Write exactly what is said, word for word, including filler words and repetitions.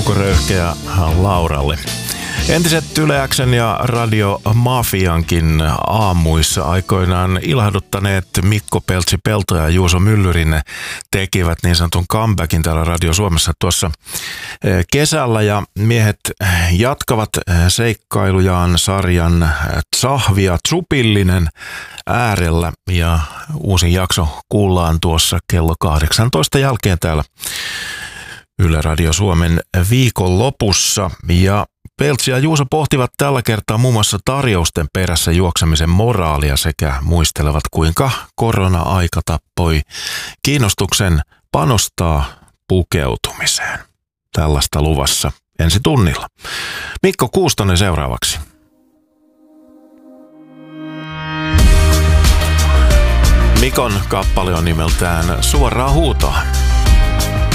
Touko Röyhkä ja Lauralle. Entiset Yle X:n ja Radio Mafiankin aamuissa aikoinaan ilahduttaneet Mikko Peltsi-Pelto ja Juuso Myllyrinne tekivät niin sanotun comebackin täällä Radio Suomessa tuossa kesällä, ja miehet jatkavat seikkailujaan sarjan Tsahvia Tsupillinen äärellä, ja uusin jakso kuullaan tuossa kello kahdeksantoista jälkeen täällä Yle Radio Suomen viikonlopussa. Ja Peltsi ja Juuso pohtivat tällä kertaa muun muassa tarjousten perässä juoksemisen moraalia sekä muistelevat, kuinka korona-aika tappoi kiinnostuksen panostaa pukeutumiseen. Tällaista luvassa ensi tunnilla. Mikko Kuustonen seuraavaksi. Mikon kappale on nimeltään Suoraa huutoa.